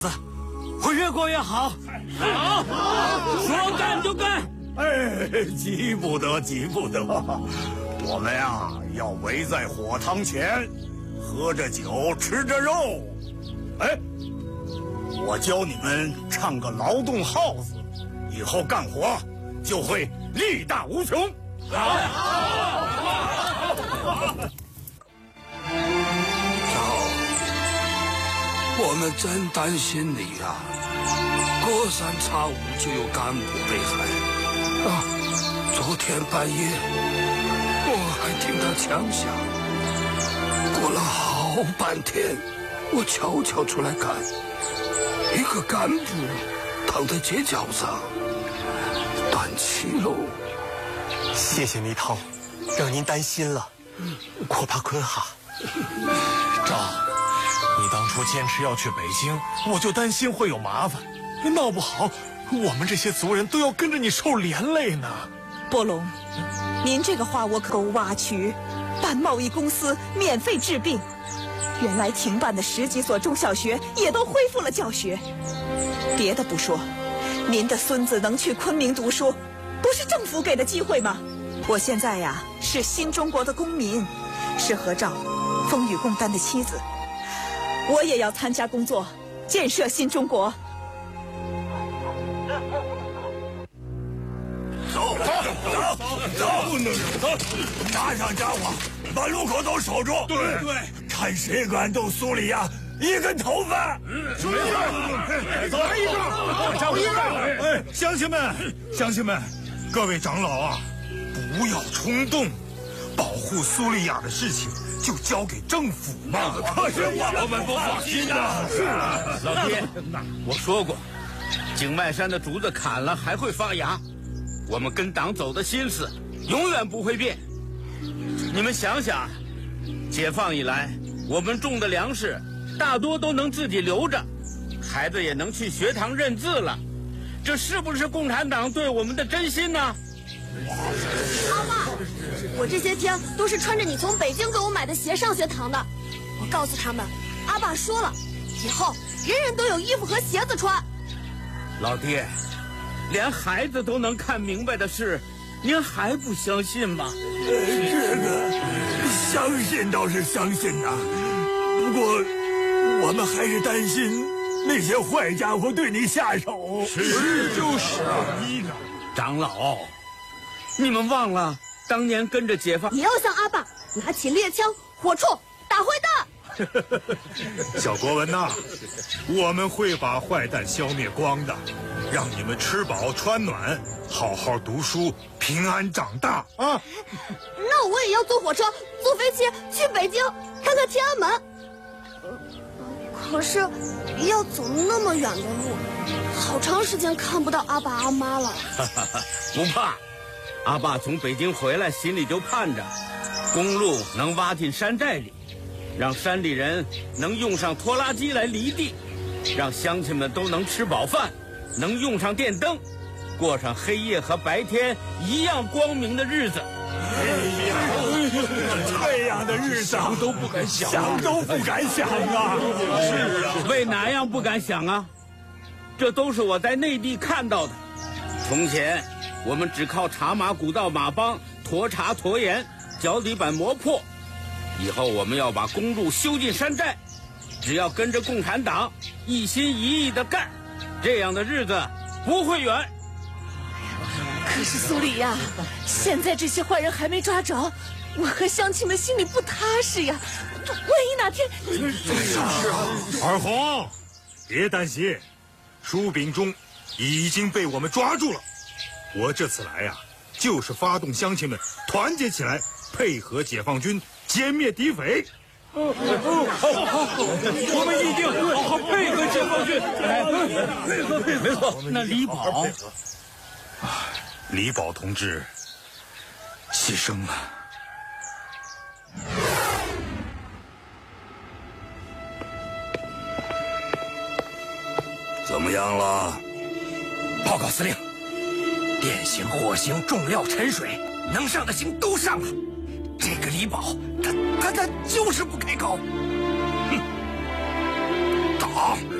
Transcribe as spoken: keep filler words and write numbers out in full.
会越过越好。好，说干就干。 哎，急不得，急不得。我们呀，要围在火塘前，喝着酒，吃着肉。哎，我教你们唱个劳动号子，以后干活就会力大无穷。好。 我们真担心你呀、啊！隔三差五就有干部被害啊！昨天半夜我还听到枪响，过了好半天，我悄悄出来看，一个干部躺在街角上，断气喽。 谢谢倪涛，让您担心了。阔巴坤哈， 赵。你当初坚持要去北京，我就担心会有麻烦，闹不好我们这些族人都要跟着你受连累呢。 波龙，您这个话我可挖渠，办贸易公司免费治病，原来停办的十几所中小学也都恢复了教学。别的不说，您的孙子能去昆明读书，不是政府给的机会吗？我现在呀是新中国的公民，是何兆风雨共担的妻子。我也要参加工作，建设新中国。 走，走，走，不能走，拿上家伙，把路口都守住。对对，看谁敢动苏里亚一根头发。 说一个，走来一个，找一个。哎，乡亲们，乡亲们，各位长老啊，不要冲动，保护苏利亚的事情就交给政府嘛。 可是我们不放心呐。 是啊，老爹，我说过，景迈山的竹子砍了还会发芽，我们跟党走的心思永远不会变。你们想想，解放以来，我们种的粮食大多都能自己留着，孩子也能去学堂认字了，这是不是共产党对我们的真心呢？ 阿爸，我这些天都是穿着你从北京给我买的鞋上学堂的。我告诉他们，阿爸说了，以后人人都有衣服和鞋子穿。 老爹，连孩子都能看明白的事，您还不相信吗？ 这个相信倒是相信呐、啊，不过我们还是担心那些坏家伙对你下手。 是就是啊， 长老，你们忘了当年跟着解放， 也要像阿爸拿起猎枪、火铳打坏蛋。 小国文呐，我们会把坏蛋消灭光的，让你们吃饱穿暖，好好读书，平安长大啊！ 那我也要坐火车、坐飞机去北京看看天安门。可是要走那么远的路，好长时间看不到阿爸阿妈了。 不怕，阿爸从北京回来，心里就盼着公路能挖进山寨里，让山里人能用上拖拉机来犁地，让乡亲们都能吃饱饭，能用上电灯，过上黑夜和白天一样光明的日子。 哎呀，这样的日子想都不敢想，想都不敢想啊！ 是啊，为哪样不敢想啊？这都是我在内地看到的。从前我们只靠茶马古道马帮驮茶驮盐，脚底板磨破。以后我们要把公路修进山寨，只要跟着共产党一心一意的干，这样的日子不会远。 可是苏里亚，现在这些坏人还没抓着，我和乡亲们心里不踏实呀。万一哪天…… 二红，别担心，舒秉忠已经被我们抓住了。我这次来呀、啊，就是发动乡亲们团结起来，配合解放军歼灭敌匪。 哦哦，好，好，我们一定好好配合解放军。配合，配合，没错。那李宝， 李宝同志牺牲了。 怎么样了？ 报告司令，电刑、火刑、重料、沉水，能上的刑都上了。这个李宝，他他他就是不开口。 哼，打！